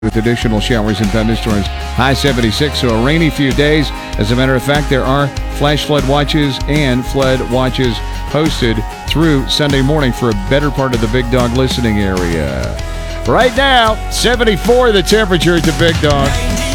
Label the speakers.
Speaker 1: with additional showers and thunderstorms. High 76, so a rainy few days. As a matter of fact, there are flash flood watches and flood watches posted through Sunday morning for a better part of the Big Dog listening area. Right now, 74 the temperature at the Big Dog.